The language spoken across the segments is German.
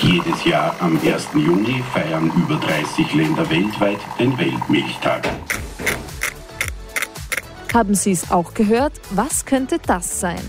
Jedes Jahr am 1. Juni feiern über 30 Länder weltweit den Weltmilchtag. Haben Sie es auch gehört? Was könnte das sein?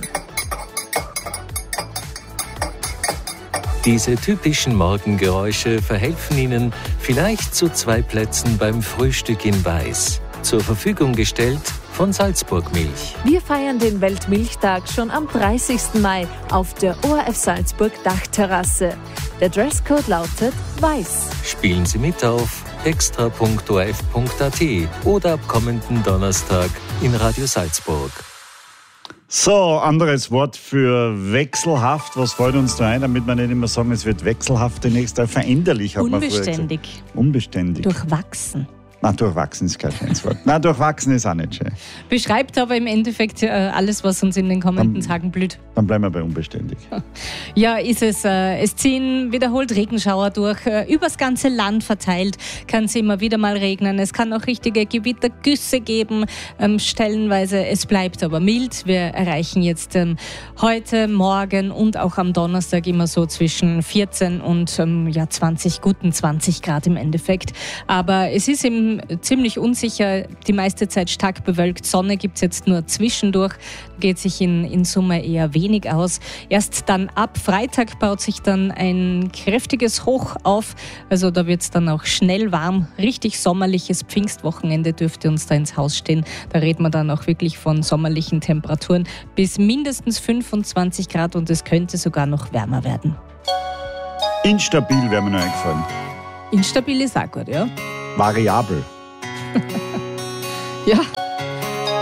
Diese typischen Morgengeräusche verhelfen Ihnen vielleicht zu 2 Plätzen beim Frühstück in Weiß. Zur Verfügung gestellt von Salzburg Milch. Wir feiern den Weltmilchtag schon am 30. Mai auf der ORF Salzburg Dachterrasse. Der Dresscode lautet Weiß. Spielen Sie mit auf extra.orf.at oder ab kommenden Donnerstag in Radio Salzburg. So, anderes Wort für wechselhaft. Was fällt uns da ein, damit wir nicht immer sagen, es wird wechselhaft demnächst? Veränderlich, hat man früher gesagt. Unbeständig. Durchwachsen. Nein, durchwachsen ist kein schönes Wort. Nein, durchwachsen ist auch nicht schön. Beschreibt aber im Endeffekt alles, was uns in den kommenden Tagen blüht. Dann bleiben wir bei unbeständig. Ja, ist es. Es ziehen wiederholt Regenschauer durch. Übers ganze Land verteilt kann es immer wieder mal regnen. Es kann auch richtige Gewittergüsse geben, stellenweise. Es bleibt aber mild. Wir erreichen jetzt heute, morgen und auch am Donnerstag immer so zwischen 14 und 20 Grad im Endeffekt. Aber es ist eben ziemlich unsicher, die meiste Zeit stark bewölkt. Sonne gibt es jetzt nur zwischendurch, geht sich in Summe eher wenig aus. Erst dann ab Freitag baut sich dann ein kräftiges Hoch auf. Also da wird es dann auch schnell warm. Richtig sommerliches Pfingstwochenende dürfte uns da ins Haus stehen. Da reden wir dann auch wirklich von sommerlichen Temperaturen bis mindestens 25 Grad und es könnte sogar noch wärmer werden. Instabil wäre mir noch eingefallen. Instabil ist auch gut, ja. Variabel. Ja.